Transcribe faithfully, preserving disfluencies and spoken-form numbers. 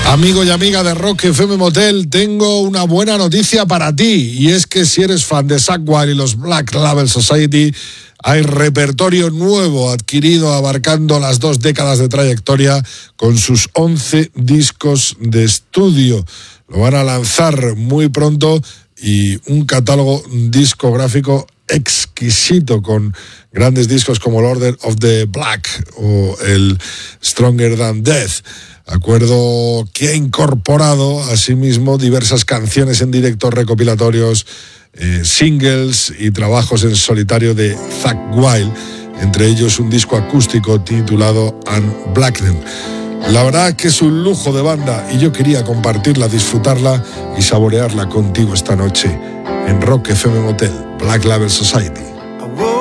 Amigo y amiga de Rock F M Motel, tengo una buena noticia para ti, y es que si eres fan de Zakk Wylde y los Black Label Society, hay repertorio nuevo adquirido abarcando las dos décadas de trayectoria con sus once discos de estudio. Lo van a lanzar muy pronto y un catálogo discográfico exquisito con grandes discos como el Order of the Black o el Stronger Than Death. Acuerdo que ha incorporado asimismo diversas canciones en directo, recopilatorios, eh, singles y trabajos en solitario de Zakk Wylde, entre ellos un disco acústico titulado Unblack Them. La verdad que es un lujo de banda y yo quería compartirla, disfrutarla y saborearla contigo esta noche en Rock F M Motel, Black Label Society.